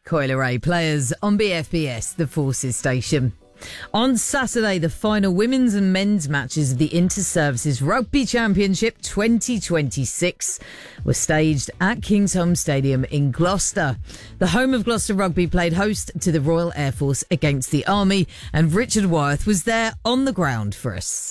Coi Leray players on BFBS, the Forces station. On Saturday, the final women's and men's matches of the Inter-Services Rugby Championship 2026 were staged at Kingsholm Stadium in Gloucester. The home of Gloucester Rugby played host to the Royal Air Force against the Army, and Richard Wyeth was there on the ground for us.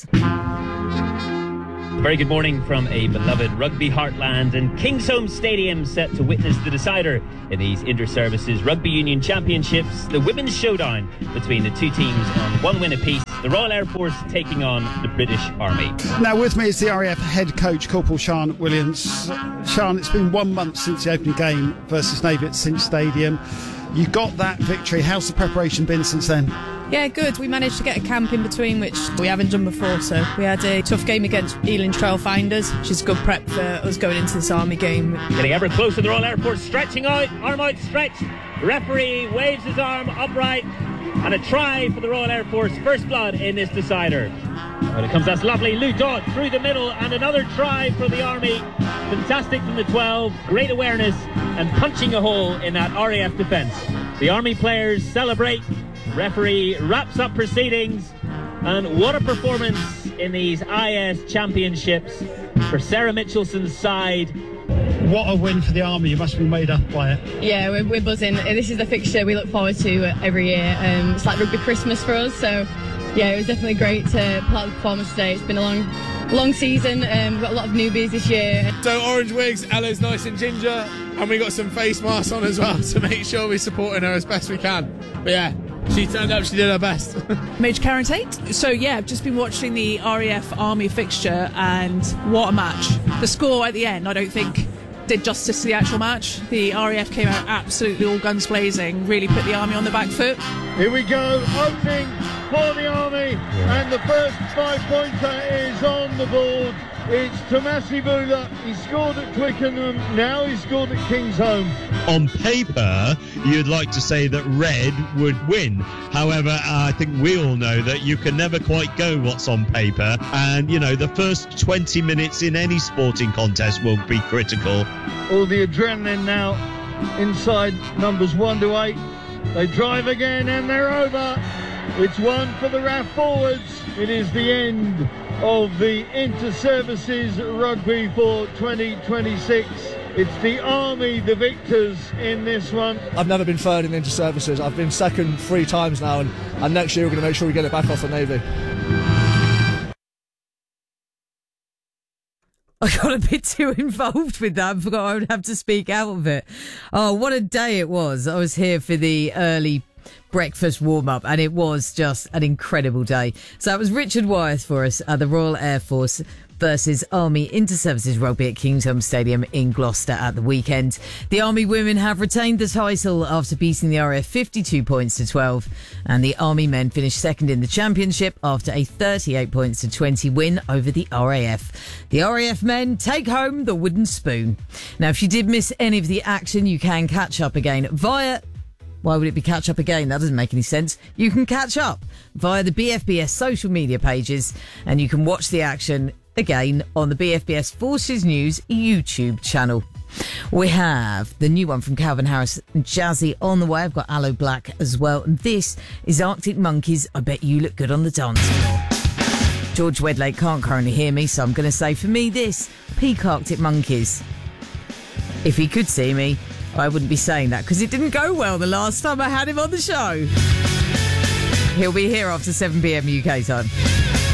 Very good morning from a beloved rugby heartland, and Kingsholm Stadium set to witness the decider in these Inter-Services Rugby Union Championships, the women's showdown between the two teams on one win apiece, the Royal Air Force taking on the British Army. Now with me is the RAF head coach, Corporal Sian Williams. Sian, it's been 1 month since the opening game versus Navy at Cinch Stadium. You got that victory. How's the preparation been since then? Yeah, good. We managed to get a camp in between, which we haven't done before, so we had a tough game against Ealing Trailfinders, which is good prep for us going into this Army game. Getting ever closer, the Royal Air Force stretching out, arm out, stretch. Referee waves his arm upright, and a try for the Royal Air Force, first blood in this decider. When it comes, that's lovely. Lou Dodd through the middle, and another try for the Army. Fantastic from the 12, great awareness, and punching a hole in that RAF defence. The Army players celebrate. Referee wraps up proceedings, and what a performance in these IS Championships for Sarah Mitchelson's side. What a win for the Army. You must be made up by it. Yeah, we're buzzing. This is the fixture we look forward to every year. It's like rugby Christmas for us, so yeah, it was definitely great to play the performance today. It's been a long season. We've got a lot of newbies this year. So orange wigs, Ella's nice and ginger, and we got some face masks on as well to make sure we're supporting her as best we can. But yeah, she turned up, she did her best. Major Karen Tate. So yeah, I've just been watching the RAF Army fixture, and what a match. The score at the end, I don't think did justice to the actual match. The RAF came out absolutely all guns blazing, really put the Army on the back foot. Here we go, opening for the Army, and the first 5-pointer is on the board. It's Tomasi Bula. He scored at Twickenham, now he scored at Kingsholm. On paper, you'd like to say that red would win. However, I think we all know that you can never quite go what's on paper. And, you know, the first 20 minutes in any sporting contest will be critical. All the adrenaline now inside numbers 1 to 8. They drive again and they're over. It's one for the RAF forwards. It is the end of the Inter-Services Rugby for 2026. It's the Army, the victors in this one. I've never been third in the Inter-Services. I've been second 3 times now, and next year we're going to make sure we get it back off the Navy. I got a bit too involved with that. I forgot I would have to speak out of it. Oh, what a day it was. I was here for the early breakfast warm-up, and it was just an incredible day. So that was Richard Wyeth for us at the Royal Air Force versus Army Inter-Services Rugby at Kingsholm Stadium in Gloucester at the weekend. The Army women have retained the title after beating the RAF 52 points to 12, and the Army men finished second in the championship after a 38 points to 20 win over the RAF. The RAF men take home the wooden spoon. Now, if you did miss any of the action, you can catch up again via... Why would it be catch up again? That doesn't make any sense. You can catch up via the BFBS social media pages, and you can watch the action again on the BFBS Forces News YouTube channel. We have the new one from Calvin Harris and Jazzy on the way. I've got Aloe Black as well. And this is Arctic Monkeys, I Bet You Look Good on the Dance Floor. George Wedlake can't currently hear me, so I'm going to say for me this, peak Arctic Monkeys. If he could see me, I wouldn't be saying that because it didn't go well the last time I had him on the show. He'll be here after 7 p.m. UK time.